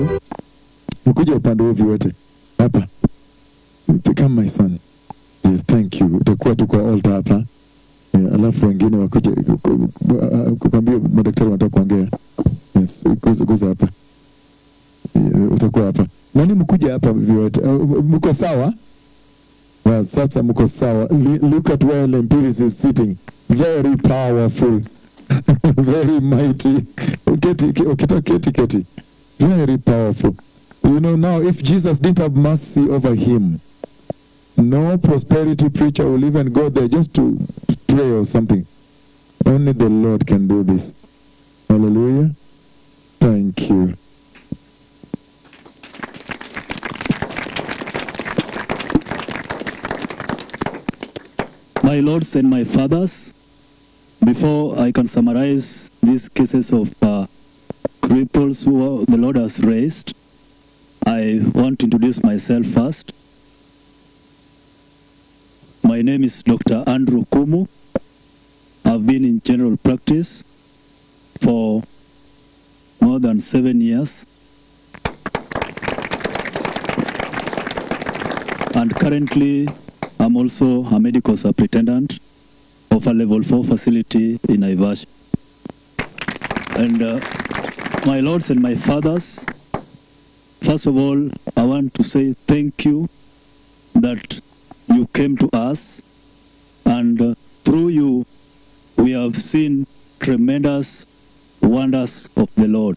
Mkuja upande huu wote hapa. Come my son. Yes, thank you. Utakuwa tu kwa altar hapa. Alafu wengine wakuje kukwambia madaktari wanataka kuongea. Yes, kuza hapa. Utakuwa hapa. Nani mkuja hapa vyote? Mko sawa? Well, sasa mko sawa. Look at where Lempiris is sitting. Very powerful. Very mighty. Keti. Very powerful. You know, now if Jesus didn't have mercy over him, no prosperity preacher will even go there just to pray or something. Only the Lord can do this. Hallelujah. Thank you. My lords and my fathers, before I can summarize these cases of cripples who the Lord has raised, I want to introduce myself first. My name is Dr. Andrew Kumu. I've been in general practice for more than 7 years. And currently, I'm also a medical superintendent of a level 4 facility in Naivasha. And my lords and my fathers, first of all, I want to say thank you that you came to us, and through you, we have seen tremendous wonders of the Lord.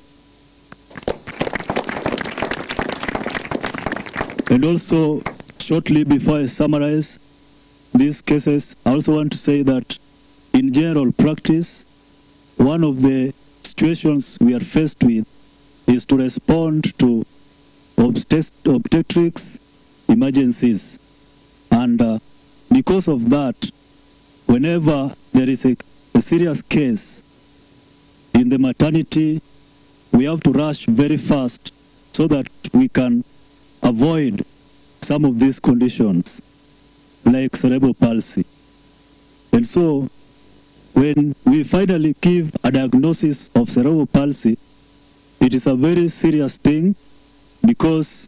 And also, shortly before I summarize these cases, I also want to say that in general practice, one of the situations we are faced with is to respond to obstetrics emergencies. And because of that, whenever there is a serious case in the maternity, we have to rush very fast so that we can avoid some of these conditions, like cerebral palsy. And so, when we finally give a diagnosis of cerebral palsy, it is a very serious thing because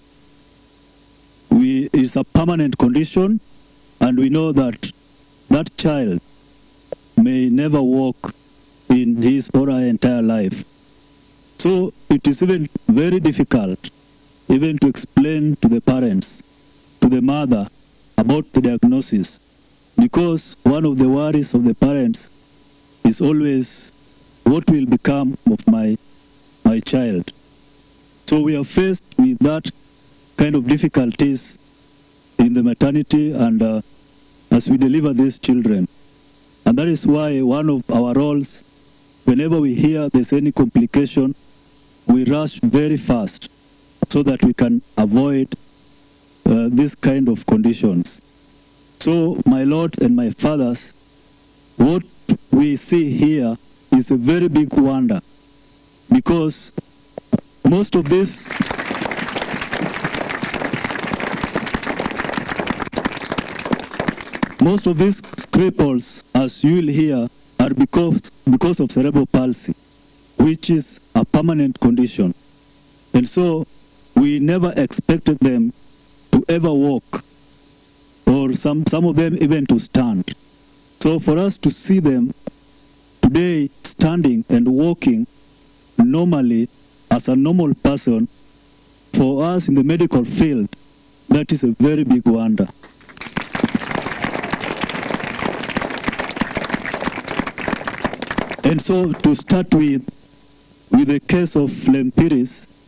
it's a permanent condition, and we know that that child may never walk in his or her entire life. So it is even very difficult even to explain to the parents, to the mother, about the diagnosis, because one of the worries of the parents is always what will become of my child. So we are faced with that kind of difficulties in the maternity and as we deliver these children. And that is why one of our roles, whenever we hear there's any complication, we rush very fast so that we can avoid this kind of conditions. So, my Lord and my fathers, what we see here is a very big wonder, because most of these cripples, as you will hear, are because of cerebral palsy, which is a permanent condition. And so we never expected them to ever walk, or some of them even to stand. So for us to see them today standing and walking normally as a normal person, for us in the medical field, that is a very big wonder. And so to start with the case of Lempiris,